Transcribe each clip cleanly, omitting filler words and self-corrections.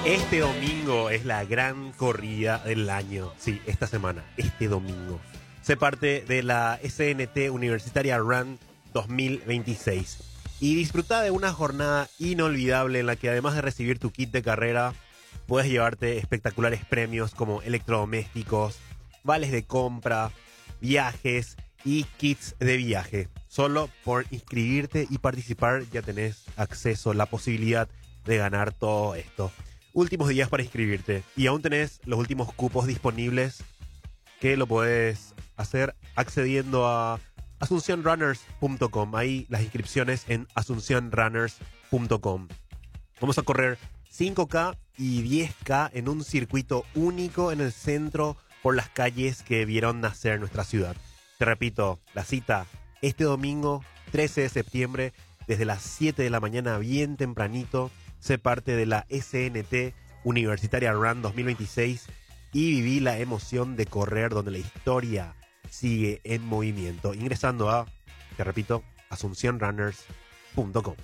Este domingo es la gran corrida del año. Sí, esta semana, este domingo. Sé parte de la SNT Universitaria Run 2026. Y disfruta de una jornada inolvidable en la que además de recibir tu kit de carrera, puedes llevarte espectaculares premios como electrodomésticos, vales de compra, viajes y kits de viaje. Solo por inscribirte y participar ya tenés acceso, la posibilidad de ganar todo esto. Últimos días para inscribirte y aún tenés los últimos cupos disponibles que lo podés hacer accediendo a asuncionrunners.com. Ahí las inscripciones en asuncionrunners.com. Vamos a correr 5K y 10K en un circuito único en el centro por las calles que vieron nacer nuestra ciudad. Te repito, la cita este domingo 13 de septiembre desde las 7 de la mañana bien tempranito. Sé parte de la SNT Universitaria Run 2026 y viví la emoción de correr donde la historia sigue en movimiento. Ingresando a, te repito, asuncionrunners.com.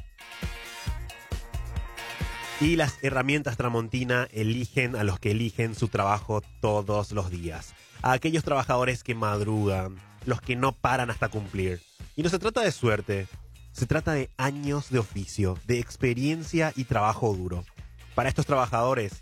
Y las herramientas Tramontina eligen a los que eligen su trabajo todos los días. A aquellos trabajadores que madrugan, los que no paran hasta cumplir. Y no se trata de suerte. Se trata de años de oficio, de experiencia y trabajo duro. Para estos trabajadores